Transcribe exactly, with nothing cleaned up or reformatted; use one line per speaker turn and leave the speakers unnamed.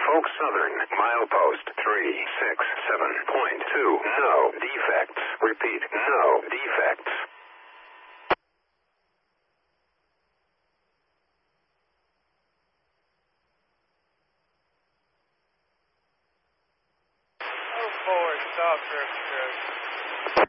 Norfolk Southern, milepost three six seven point two. No defects. Repeat, no defects.
Oh, forward, stop, drift, drift.